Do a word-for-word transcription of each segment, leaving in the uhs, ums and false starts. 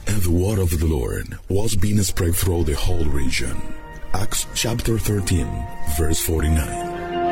And the word of the Lord was being spread through the whole region. Acts chapter thirteen, verse forty-nine.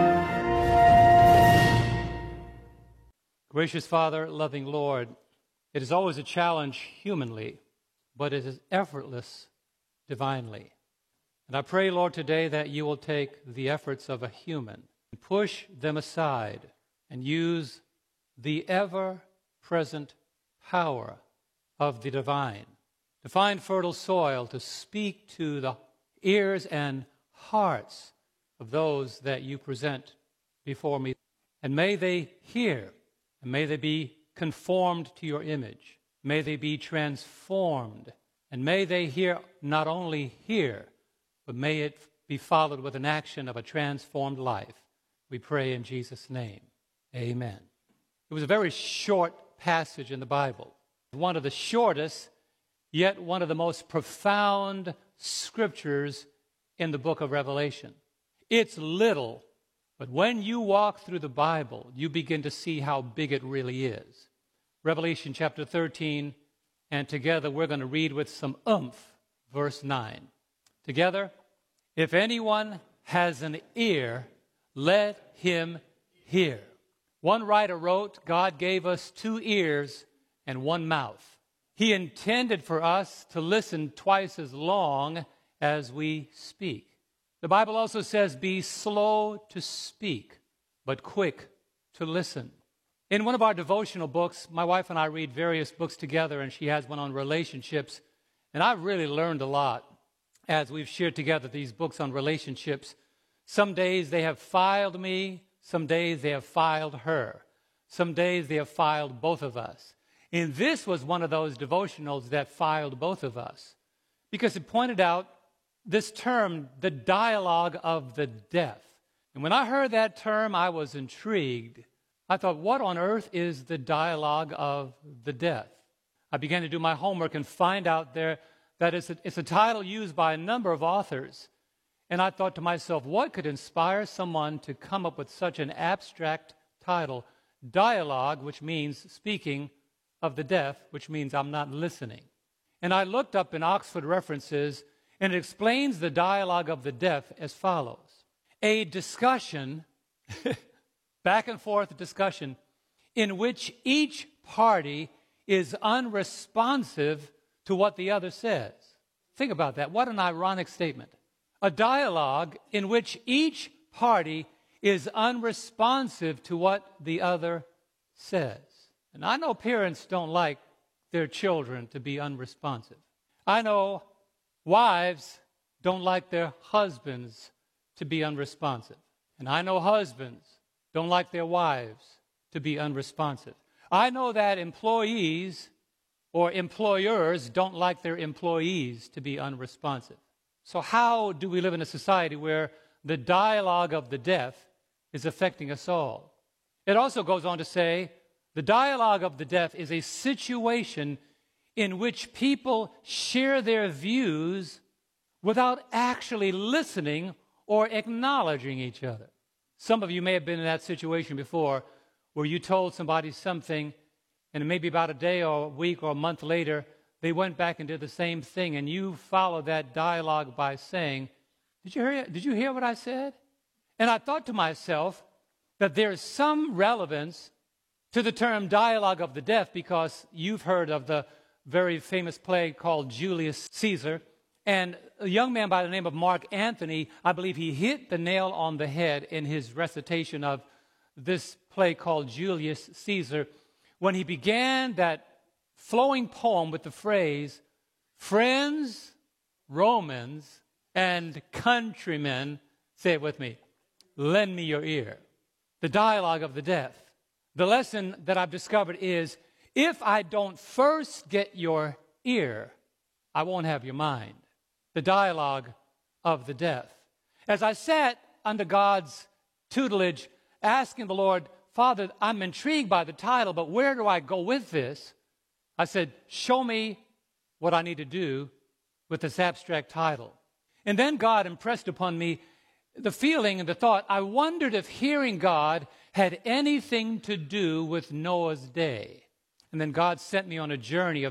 Gracious Father, loving Lord, it is always a challenge humanly, but it is effortless divinely. And I pray, Lord, today that you will take the efforts of a human and push them aside and use the ever-present power of the divine to find fertile soil to speak to the ears and hearts of those that you present before me. And may they hear, and may they be conformed to your image. May they be transformed, and may they hear, not only hear, but may it be followed with an action of a transformed life. We pray in Jesus' name. Amen. It was a very short passage in the Bible. One of the shortest, yet one of the most profound scriptures in the book of Revelation. It's little, but when you walk through the Bible, you begin to see how big it really is. Revelation chapter thirteen, and together we're going to read with some oomph, verse nine. Together, if anyone has an ear, let him hear. One writer wrote, God gave us two ears and one mouth. He intended for us to listen twice as long as we speak. The Bible also says, be slow to speak, but quick to listen. In one of our devotional books, my wife and I read various books together, and she has one on relationships. And I've really learned a lot as we've shared together these books on relationships. Some days they have filed me. Some days they have filed her. Some days they have filed both of us. And this was one of those devotionals that filed both of us, because it pointed out this term, the dialogue of the deaf. And when I heard that term, I was intrigued. I thought, what on earth is the dialogue of the deaf? I began to do my homework and find out there that it's a, it's a title used by a number of authors. And I thought to myself, what could inspire someone to come up with such an abstract title? Dialogue, which means speaking, of the deaf, which means I'm not listening. And I looked up in Oxford References, and it explains the dialogue of the deaf as follows. A discussion, back and forth discussion, in which each party is unresponsive to what the other says. Think about that. What an ironic statement. A dialogue in which each party is unresponsive to what the other says. And I know parents don't like their children to be unresponsive. I know wives don't like their husbands to be unresponsive. And I know husbands don't like their wives to be unresponsive. I know that employees or employers don't like their employees to be unresponsive. So how do we live in a society where the dialogue of the deaf is affecting us all? It also goes on to say, the dialogue of the deaf is a situation in which people share their views without actually listening or acknowledging each other. Some of you may have been in that situation before where you told somebody something, and maybe about a day or a week or a month later, they went back and did the same thing, and you followed that dialogue by saying, did you hear, did you hear what I said? And I thought to myself that there's some relevance to the term dialogue of the deaf, because you've heard of the very famous play called Julius Caesar. And a young man by the name of Mark Antony, I believe he hit the nail on the head in his recitation of this play called Julius Caesar, when he began that flowing poem with the phrase, friends, Romans, and countrymen, say it with me, lend me your ear. The dialogue of the deaf. The lesson that I've discovered is, if I don't first get your ear, I won't have your mind. The dialogue of the deaf. As I sat under God's tutelage, asking the Lord, Father, I'm intrigued by the title, but where do I go with this? I said, show me what I need to do with this abstract title. And then God impressed upon me the feeling and the thought, I wondered if hearing God had anything to do with Noah's day. And then God sent me on a journey of